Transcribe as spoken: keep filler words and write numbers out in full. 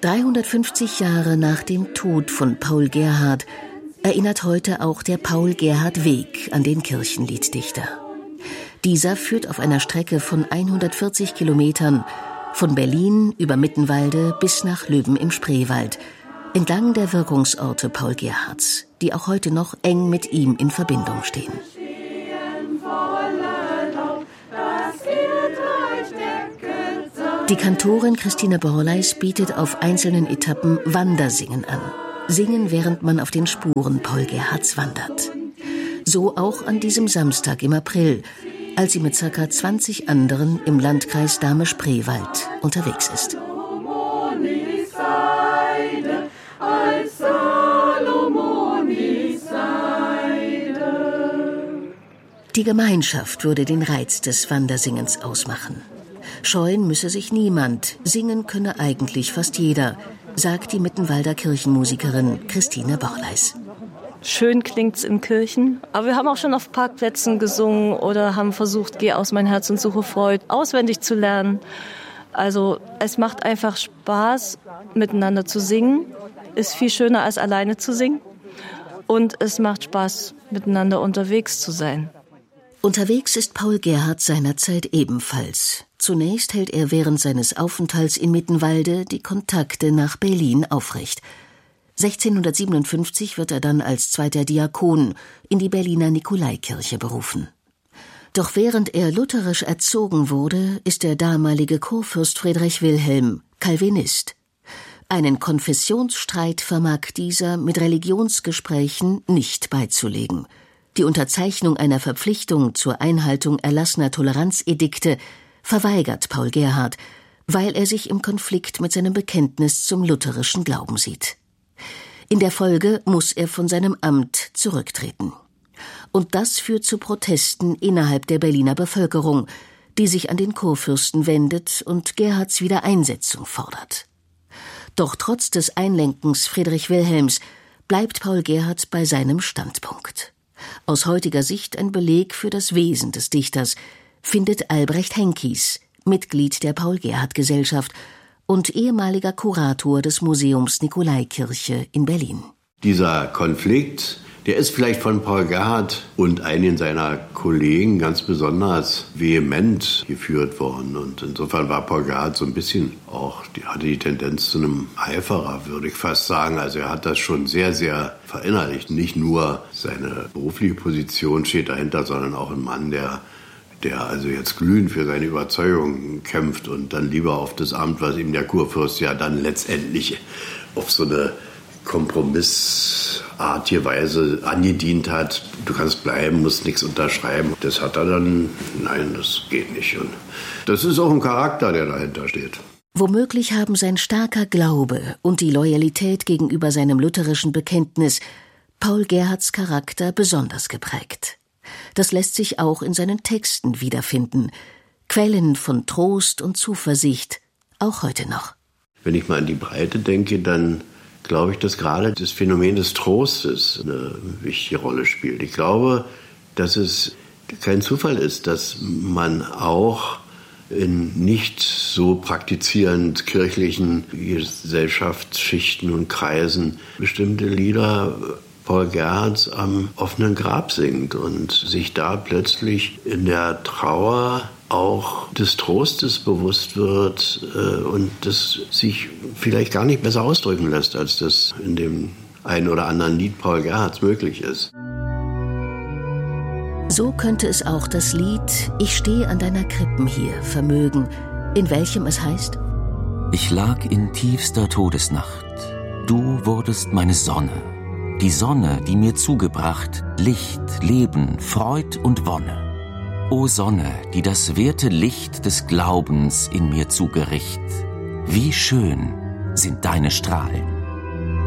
dreihundertfünfzig Jahre nach dem Tod von Paul Gerhardt erinnert heute auch der Paul-Gerhardt-Weg an den Kirchenlieddichter. Dieser führt auf einer Strecke von hundertvierzig Kilometern von Berlin über Mittenwalde bis nach Löben im Spreewald, entlang der Wirkungsorte Paul Gerhardts, die auch heute noch eng mit ihm in Verbindung stehen. Die Kantorin Christine Borleis bietet auf einzelnen Etappen Wandersingen an. Singen, während man auf den Spuren Paul Gerhardts wandert. So auch an diesem Samstag im April, als sie mit ca. zwanzig anderen im Landkreis Dahme-Spreewald unterwegs ist. Die Gemeinschaft würde den Reiz des Wandersingens ausmachen. Scheuen müsse sich niemand, singen könne eigentlich fast jeder, sagt die Mittenwalder Kirchenmusikerin Christine Borleis. Schön klingt's in Kirchen, aber wir haben auch schon auf Parkplätzen gesungen oder haben versucht, Geh aus mein Herz und suche Freud auswendig zu lernen. Also es macht einfach Spaß, miteinander zu singen, ist viel schöner als alleine zu singen und es macht Spaß, miteinander unterwegs zu sein. Unterwegs ist Paul Gerhardt seinerzeit ebenfalls. Zunächst hält er während seines Aufenthalts in Mittenwalde die Kontakte nach Berlin aufrecht. sechzehnhundertsiebenundfünfzig wird er dann als zweiter Diakon in die Berliner Nikolaikirche berufen. Doch während er lutherisch erzogen wurde, ist der damalige Kurfürst Friedrich Wilhelm Calvinist. Einen Konfessionsstreit vermag dieser mit Religionsgesprächen nicht beizulegen. Die Unterzeichnung einer Verpflichtung zur Einhaltung erlassener Toleranzedikte verweigert Paul Gerhardt, weil er sich im Konflikt mit seinem Bekenntnis zum lutherischen Glauben sieht. In der Folge muss er von seinem Amt zurücktreten. Und das führt zu Protesten innerhalb der Berliner Bevölkerung, die sich an den Kurfürsten wendet und Gerhardts Wiedereinsetzung fordert. Doch trotz des Einlenkens Friedrich Wilhelms bleibt Paul Gerhardt bei seinem Standpunkt. Aus heutiger Sicht ein Beleg für das Wesen des Dichters, findet Albrecht Henkies, Mitglied der Paul-Gerhardt-Gesellschaft und ehemaliger Kurator des Museums Nikolaikirche in Berlin. Dieser Konflikt, der ist vielleicht von Paul Gerhardt und einigen seiner Kollegen ganz besonders vehement geführt worden. Und insofern war Paul Gerhardt so ein bisschen auch, die hatte die Tendenz zu einem Eiferer, würde ich fast sagen. Also er hat das schon sehr, sehr verinnerlicht. Nicht nur seine berufliche Position steht dahinter, sondern auch ein Mann, der der also jetzt glühend für seine Überzeugung kämpft und dann lieber auf das Amt, was ihm der Kurfürst ja dann letztendlich auf so eine kompromissartige Weise angedient hat. Du kannst bleiben, musst nichts unterschreiben. Das hat er dann, nein, das geht nicht. Und das ist auch ein Charakter, der dahinter steht. Womöglich haben sein starker Glaube und die Loyalität gegenüber seinem lutherischen Bekenntnis Paul Gerhardts Charakter besonders geprägt. Das lässt sich auch in seinen Texten wiederfinden. Quellen von Trost und Zuversicht, auch heute noch. Wenn ich mal an die Breite denke, dann glaube ich, dass gerade das Phänomen des Trostes eine wichtige Rolle spielt. Ich glaube, dass es kein Zufall ist, dass man auch in nicht so praktizierend kirchlichen Gesellschaftsschichten und Kreisen bestimmte Lieder Paul Gerhardts am offenen Grab singt und sich da plötzlich in der Trauer auch des Trostes bewusst wird äh, und das sich vielleicht gar nicht besser ausdrücken lässt, als das in dem einen oder anderen Lied Paul Gerhardts möglich ist. So könnte es auch das Lied »Ich stehe an deiner Krippen hier« vermögen, in welchem es heißt: Ich lag in tiefster Todesnacht, du wurdest meine Sonne, die Sonne, die mir zugebracht Licht, Leben, Freud und Wonne. O Sonne, die das werte Licht des Glaubens in mir zugericht, wie schön sind deine Strahlen.